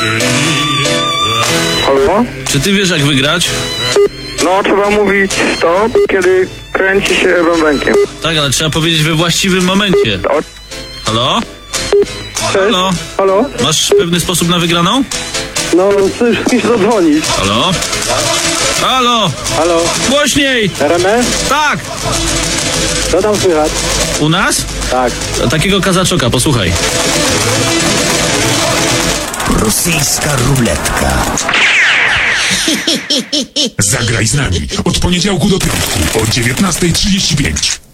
Halo? Czy ty wiesz, jak wygrać? No, trzeba mówić stop, kiedy kręci się bębenkiem. Tak, ale trzeba powiedzieć we właściwym momencie. O, Halo? cześć. Halo? Halo? Masz pewny sposób na wygraną? No, chcę wszystkim się zadzwonić. Halo? Halo? Halo? Głośniej! RMS? Tak! Co tam słychać? U nas? Tak. Takiego kazaczoka, posłuchaj. Rosyjska ruletka. Zagraj z nami od poniedziałku do piątku o 19:35.